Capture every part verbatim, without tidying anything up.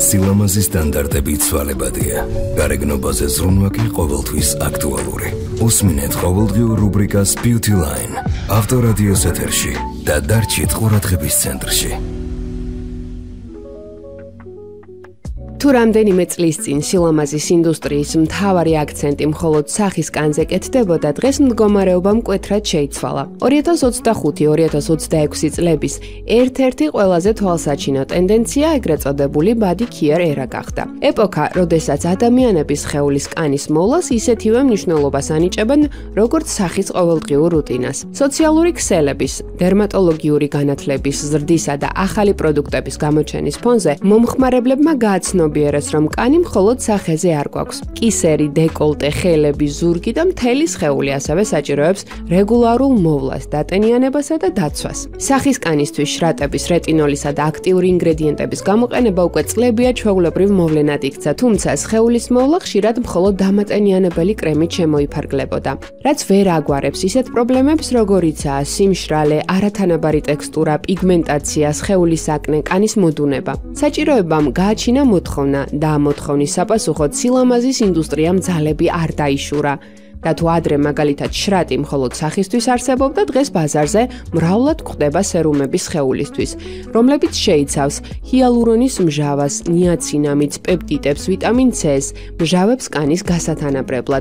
სილამაზის სტანდარტები ცვალებადია. გარეგნობაზე ზრუნვა კი ყოველთვის აქტუალური. უსმინეთ ყოველდღიურ რუბრიკას Beauty Line. ავტორადიოს ეთერში და დარჩით ყურადღების ცენტრში. თუ რამდენიმე წლის წინ სილამაზის ინდუსტრიის მთავარი აქცენტი მხოლოდ სახის კანზე კეთდებოდა, დღეს მდგომარეობა მკვეთრად შეიცვალა. ორი ათას ოცდახუთი ორი ათას ოცდაექვსი წლების ერთ-ერთი ყველაზე თვალსაჩინო ტენდენცია ეგრეთ წოდებული body care ერა გახდა. ეპოქა, როდესაც ადამიანები სხეულის კანის მოვლას ისეთივე მნიშვნელობას ანიჭებენ, როგორც სახის ყოველდღიურ რუტინას. სოციალური ქსელების, დერმატოლოგიური განათლების, ზრდისა და ახალი პროდუქტების გამოჩენის ფონზე მომხმარებლებმა გააცნო ბიერეს რომ კანი მხოლოდ სახეზე არ გვაქვს. კისერი, დეკოლტე, ხელები, ზურგი და მთელი სხეული ასევე საჭიროებს რეგულარულ მოვლას, დატენიანებასა და დაცვას. სახის კანისთვის შრატების, რეტინოლისა და აქტიური ინგრედიენტების გამოყენება უკვე წლებია ჩვეულებრივ მოვლენად იქცა, თუმცა სხეულის მოვლა ხშირად მხოლოდ დამატენიანებელი კრემით შემოიფარგლებოდა. რაც ვერ აგვარებს ისეთ პრობლემებს, როგორიცაა სიმშრალე, არათანაბარი ტექსტურა, პიგმენტაცია, სხეულის აკნე, კანის მოდუნება. საჭიროებამ გააჩინა მოთხოვნა და მოთხოვნის საპასუხოდ სილამაზის ინდუსტრიამ ძალები არ დაიშურა. და თუ ადრე მაგალითად შრატი მხოლოდ სახისთვის არსებობდა, დღეს ბაზარზე მრავლად გვხვდება სერუმები სხეულისთვის, რომლებიც შეიცავს ჰიალურონის მჟავას, ნიაცინამიდს, პეპტიდებს, ვიტამინ C-ს, მჟავებს კანის გასათანაბრებლად.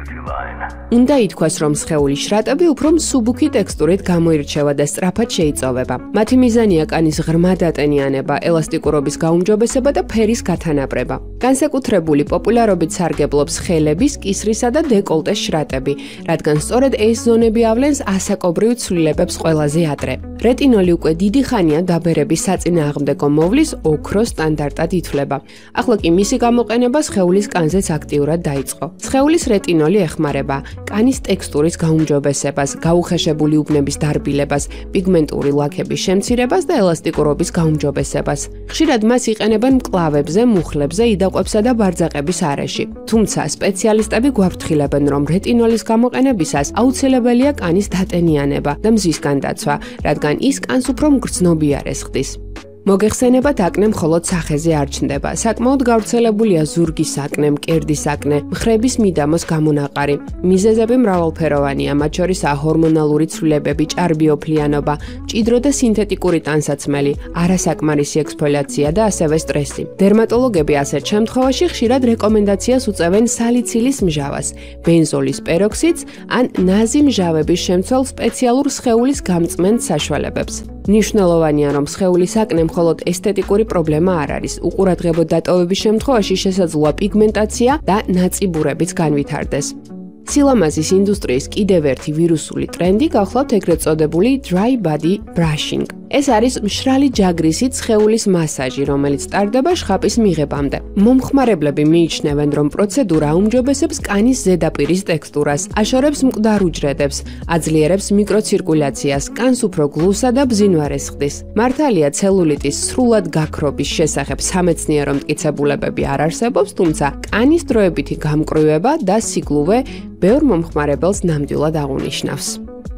უნდა ითქვას, რომ სხეულის შრატები უფრო მსუბუქი ტექსტურით გამოირჩევა და სწრაფად შეიწოვება. მათი მიზანია კანის ღრმა დატენიანება, ელასტიკურობის გაუმჯობესება და ფერის გათანაბრება. განსაკუთრებული პოპულარობით სარგებლობს ხელების, კისრისა და დეკოლტეს შრატები, რადგან სწორედ ეს ზონები ავლენს ასაკობრივ ცვლილებებს ყველაზე ადრე. რეტინოლი უკვე დიდი ხანია დაბერების საწინააღმდეგო მოვლის ოქროს სტანდარტად ითვლება. ახლა კი მისი გამოყენება სხეულის კანზეც აქტიურად დაიწყო. სხეულის რეტინოლი ეხმარება კანის ტექსტურის გაუმჯობესებას, გაუხეშებული უბნების დარბილებას, პიგმენტური ლაქების შემცირებას და ელასტიკურობის გაუმჯობესებას. ხშირად მას იყენებენ მკლავებზე, მუხლებზე, იდაყვებსა და ბარძაყების არეში. თუმცა სპეციალისტები გვაფრთხილებენ, რომ რეტინოლის გამოყენებისას აუცილებელია კანის დატენიანება და მზისგან დაცვა, რადგან ის კანს უფრო მგრძნობიარეს ხდის. მოგეხსენებათ, აკნე მხოლოდ სახეზე არ ჩნდება. საკმაოდ გავრცელებულია ზურგის აკნე, მკერდის აკნე, მხრების მიდამოს გამონაყარი. მიზეზები მრავალფეროვანია, მათ შორისაა ჰორმონალური ცვლილებები, ჭარბიოფლიანობა, მჭიდრო და სინთეტიკური ტანსაცმელი, არასაკმარისი ექსფოლიაცია და ასევე სტრესი. დერმატოლოგები ასეთ შემთხვევაში ხშირად რეკომენდაციას უწევენ სალიცილის მჟავას, ბენზოლის პეროქსიდს ან ნაზი მჟავების შემცველ სპეციალურ სხეულის გამწმენთ საშუალებებს. ნიშნულოვანია, რომ სხეულის აკნე მხოლოდ ესთეტიკური პრობლემა არ არის. უყურადღებო დატოვების შემთხვევაში შესაძლოა პიგმენტაცია და ნაწიბურებიც განვითარდეს. სილამაზის ინდუსტრიის კიდევ ერთი ვირუსული ტრენდი გახლავთ ეგრეთ წოდებული dry body brushing. ეს არის მშრალი ჯაგრისით სხეულის მასაჟი, რომელიც ტარდება შხაპის მიღებამდე. მომხმარებლები მიიჩნევენ, რომ პროცედურა აუმჯობესებს კანის ზედაპირის ტექსტურას, აშორებს მკვდარ უჯრედებს, აძლიერებს მიკროცირკულაციას, კანს უფრო გლუსა და ბზინვარეს ხდის. მართალია, ცელულიტის სრულად გაქრობის შესახებ სამეცნიერო მტკიცებულებები არ არსებობს, თუმცა კანის დროებითი გამკრვიება და სიკლუვე ბევრ მომხმარებელს ნამდვილად აღუნიშნავს.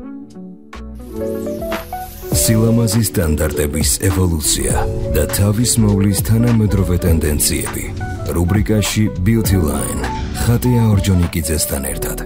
სილამაზის სტანდარტების ევოლუცია და თავის მოვლის თანამედროვე ტენდენციები. რუბრიკაში Beauty Line. ხატია ორჯონიკიძესთან ერთად.